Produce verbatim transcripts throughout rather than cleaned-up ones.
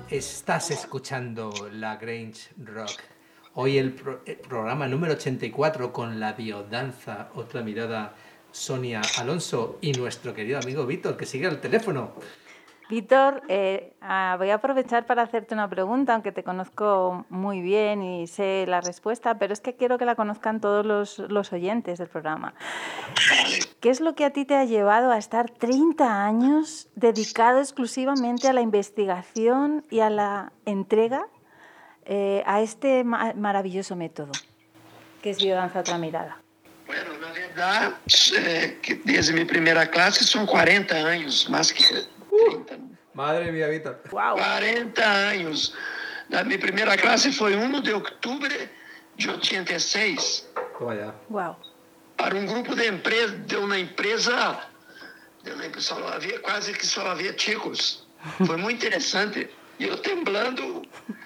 Estás escuchando La Grange Rock. Hoy el, pro- el programa número ochenta y cuatro con la biodanza, otra mirada, Sonia Alonso y nuestro querido amigo Víctor, que sigue al teléfono. Víctor, eh, ah, voy a aprovechar para hacerte una pregunta, aunque te conozco muy bien y sé la respuesta, pero es que quiero que la conozcan todos los, los oyentes del programa. ¿Qué es lo que a ti te ha llevado a estar treinta años dedicado exclusivamente a la investigación y a la entrega eh, a este ma- maravilloso método, que es Biodanza Otra Mirada? Bueno, na verdade, é, que desde minha primeira classe são quarenta anos, mais que trinta. Madre mía, Víctor. ¡Wow! quarenta anos. Na minha primeira classe foi primeiro de outubro de oitenta e seis, Toma ya. ¡Wow! para um grupo de empresa, de uma empresa, de uma empresa só havia, quase que só havia chicos. Foi muito interessante. E eu temblando.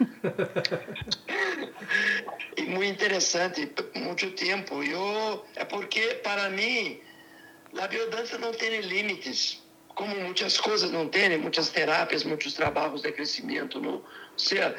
E muito interessante, muito tempo. Eu, é porque, para mim, a biodança não tem limites. Como muitas coisas não têm, muitas terapias, muitos trabalhos de crescimento. Não? Ou seja,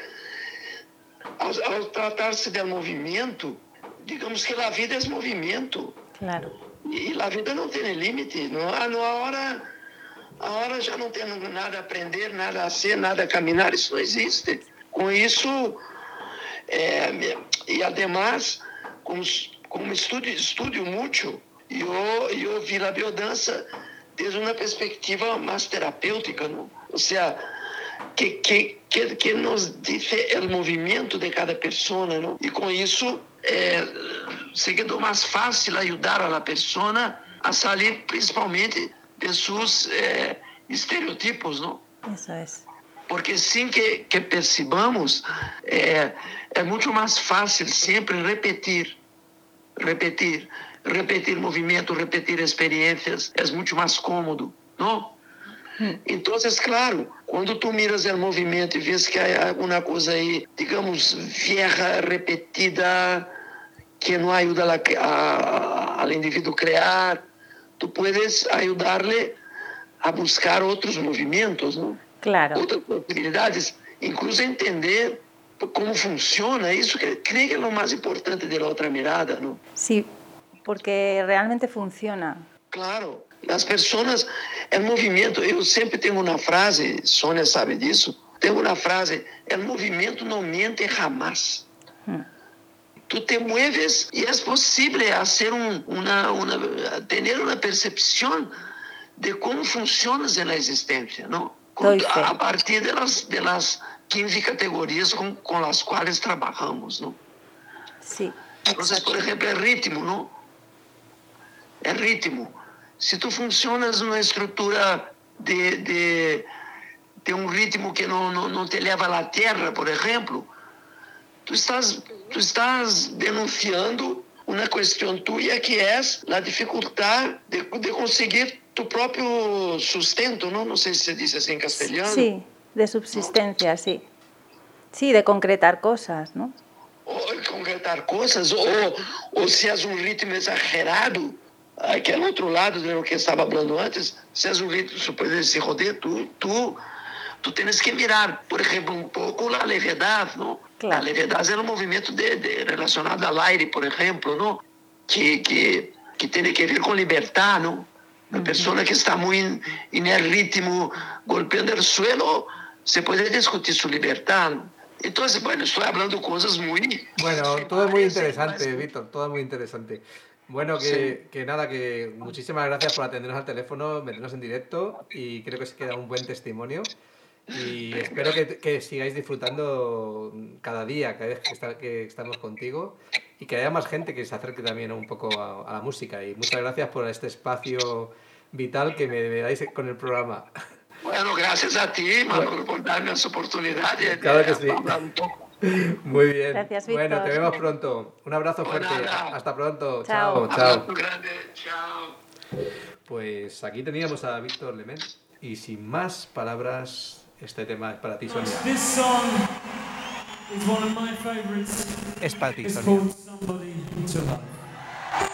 ao, ao tratar-se de movimento, digamos que a vida é movimento. Claro. E a vida não tem limite. Não há, não há hora, a hora já não tem nada a aprender, nada a ser, nada a caminhar. Isso não existe. Com isso, é, e además, como, como estudo, estudo muito, eu, eu vi a biodança desde uma perspectiva mais terapêutica, não? Ou seja, que, que, que, que nos diz o movimento de cada pessoa, não? E com isso, é, se quedou mais fácil ajudar a pessoa a sair, principalmente, de seus é, estereotipos, não? Isso é. Porque sem que, que percebamos, é, é muito mais fácil sempre repetir, repetir, repetir movimento, repetir experiências, é muito mais cômodo, não? Hum. Então, claro, quando tu miras o movimento e vês que há alguma coisa aí, digamos, vieja, repetida, que não ajuda ao indivíduo a criar, tu puedes ajudar-lhe a buscar outros movimentos, não? Claro. Outras possibilidades, incluso entender como funciona isso, que creio que é o mais importante de la outra mirada, não? Sí, porque realmente funciona. Claro, as pessoas, o movimento, eu sempre tenho uma frase, Sônia sabe disso, tenho uma frase, o movimento não mente jamás. Hum. Tu te mueves e é possível fazer um, uma, uma, ter uma percepção de como funcionas na existência, não? A partir das, das quinze categorias com, com as quais trabalhamos, não? Sim. Então, por exemplo, é ritmo, não? É ritmo. Se tu funcionas numa estrutura de, de, de um ritmo que não, não, não te leva à terra, por exemplo, tu estás, tu estás denunciando uma questão tua que é a dificuldade de, de conseguir tu próprio sustento, não? Não sei se se diz assim em castelhano. Sí, de subsistencia, sí. Sí, de concretar cosas, ¿no? Ou concretar coisas, ou, ou se és um ritmo exagerado, que é o outro lado do que eu estava falando antes, se és um ritmo, se pode se rodear, tu, tu, tu tens que mirar, por exemplo, um pouco a levedade, não? Claro. A levedade é um movimento de, de, relacionado ao aire, por exemplo, não? Que, que, que tem que ver com libertar, não? Uma pessoa que está muito em ritmo, golpeando o suelo, se pode discutir sua liberdade. Então, bueno, estou falando coisas muito... Bueno, todo es muy interesante, Víctor, todo es muy interesante. Bueno, que, sí. que nada, que muchísimas gracias por atendernos al teléfono, meternos en directo y creo que se queda un buen testimonio. Y espero que, que sigáis disfrutando cada día, cada vez que, está, que estamos contigo y que haya más gente que se acerque también un poco a, a la música. Y muchas gracias por este espacio vital que me, me dais con el programa. Bueno, gracias a ti, Manu, por darme esa oportunidad de, claro de que sí. hablar un poco. Muy bien. Gracias, Víctor. Bueno, te vemos pronto. Un abrazo fuerte. Pues nada. Hasta pronto. Chao. Chao. Chao. Abrazo grande. Chao. Pues aquí teníamos a Víctor Lement y sin más palabras, este tema es para ti, Sonia. This song is one of my favorites. Es para ti, It's Sonia. called Somebody to Love.